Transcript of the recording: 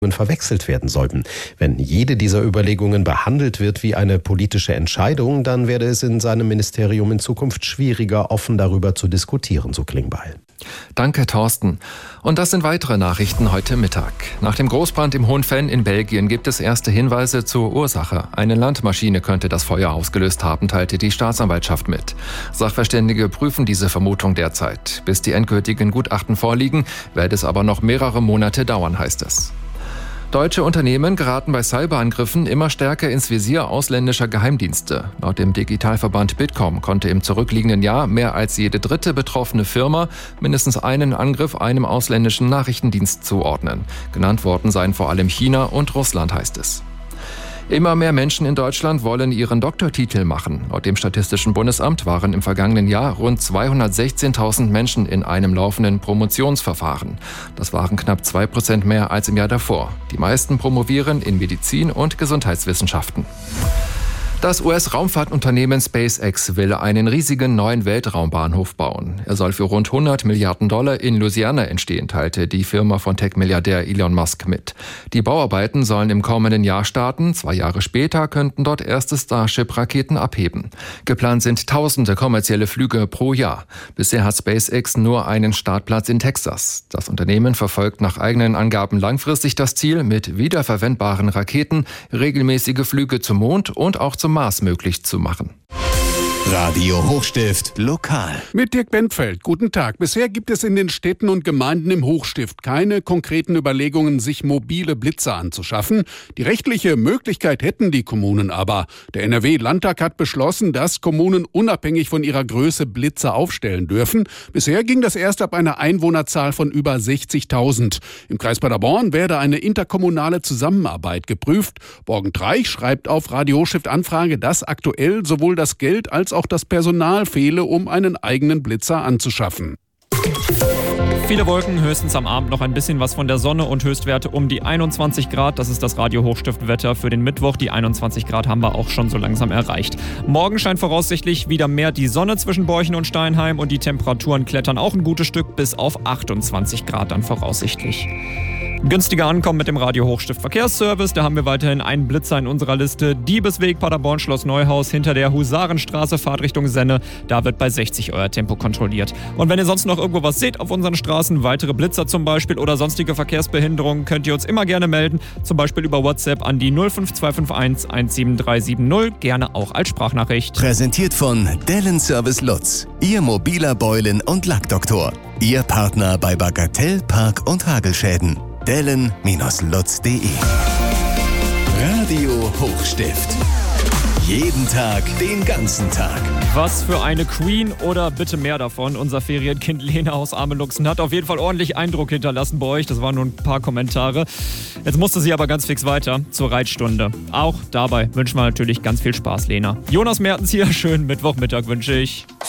verwechselt werden sollten. Wenn jede dieser Überlegungen behandelt wird wie eine politische Entscheidung, dann werde es in seinem Ministerium in Zukunft schwieriger, offen darüber zu diskutieren, so Klingbeil. Danke, Thorsten. Und das sind weitere Nachrichten heute Mittag. Nach dem Großbrand im Hohenfenn in Belgien gibt es erste Hinweise zur Ursache. Eine Landmaschine könnte das Feuer ausgelöst haben, teilte die Staatsanwaltschaft mit. Sachverständige prüfen diese Vermutung derzeit. Bis die endgültigen Gutachten vorliegen, wird es aber noch mehrere Monate dauern, heißt es. Deutsche Unternehmen geraten bei Cyberangriffen immer stärker ins Visier ausländischer Geheimdienste. Laut dem Digitalverband Bitkom konnte im zurückliegenden Jahr mehr als jede dritte betroffene Firma mindestens einen Angriff einem ausländischen Nachrichtendienst zuordnen. Genannt worden seien vor allem China und Russland, heißt es. Immer mehr Menschen in Deutschland wollen ihren Doktortitel machen. Laut dem Statistischen Bundesamt waren im vergangenen Jahr rund 216.000 Menschen in einem laufenden Promotionsverfahren. Das waren knapp 2% mehr als im Jahr davor. Die meisten promovieren in Medizin und Gesundheitswissenschaften. Das US-Raumfahrtunternehmen SpaceX will einen riesigen neuen Weltraumbahnhof bauen. Er soll für rund $100 Milliarden in Louisiana entstehen, teilte die Firma von Tech-Milliardär Elon Musk mit. Die Bauarbeiten sollen im kommenden Jahr starten. 2 Jahre später könnten dort erste Starship-Raketen abheben. Geplant sind tausende kommerzielle Flüge pro Jahr. Bisher hat SpaceX nur einen Startplatz in Texas. Das Unternehmen verfolgt nach eigenen Angaben langfristig das Ziel, mit wiederverwendbaren Raketen regelmäßige Flüge zum Mond und auch zum Mars möglich zu machen. Radio Hochstift lokal. Mit Dirk Bentfeld. Guten Tag. Bisher gibt es in den Städten und Gemeinden im Hochstift keine konkreten Überlegungen, sich mobile Blitzer anzuschaffen. Die rechtliche Möglichkeit hätten die Kommunen aber. Der NRW-Landtag hat beschlossen, dass Kommunen unabhängig von ihrer Größe Blitzer aufstellen dürfen. Bisher ging das erst ab einer Einwohnerzahl von über 60.000. Im Kreis Paderborn werde eine interkommunale Zusammenarbeit geprüft. Borgentreich schreibt auf Radio Hochstift Anfrage, dass aktuell sowohl das Geld als auch das Personal fehle, um einen eigenen Blitzer anzuschaffen. Viele Wolken, höchstens am Abend noch ein bisschen was von der Sonne und Höchstwerte um die 21 Grad. Das ist das Radio Hochstift-Wetter für den Mittwoch. Die 21 Grad haben wir auch schon so langsam erreicht. Morgen scheint voraussichtlich wieder mehr die Sonne zwischen Borchen und Steinheim und die Temperaturen klettern auch ein gutes Stück bis auf 28 Grad dann voraussichtlich. Günstiger ankommen mit dem Radio Hochstift Verkehrsservice. Da haben wir weiterhin einen Blitzer in unserer Liste. Diebesweg Paderborn Schloss Neuhaus hinter der Husarenstraße, Fahrt Richtung Senne. Da wird bei 60 euer Tempo kontrolliert. Und wenn ihr sonst noch irgendwo was seht auf unseren Straßen, weitere Blitzer zum Beispiel oder sonstige Verkehrsbehinderungen, könnt ihr uns immer gerne melden. Zum Beispiel über WhatsApp an die 05251 17370. Gerne auch als Sprachnachricht. Präsentiert von Dellen Service Lutz. Ihr mobiler Beulen- und Lackdoktor. Ihr Partner bei Bagatell, Park- und Hagelschäden. Dellen-lutz.de. Radio Hochstift. Jeden Tag, den ganzen Tag. Was für eine Queen oder bitte mehr davon. Unser Ferienkind Lena aus Ameluxen hat auf jeden Fall ordentlich Eindruck hinterlassen bei euch. Das waren nur ein paar Kommentare. Jetzt musste sie aber ganz fix weiter zur Reitstunde. Auch dabei wünschen wir natürlich ganz viel Spaß, Lena. Jonas Mertens hier, schönen Mittwochmittag wünsche ich.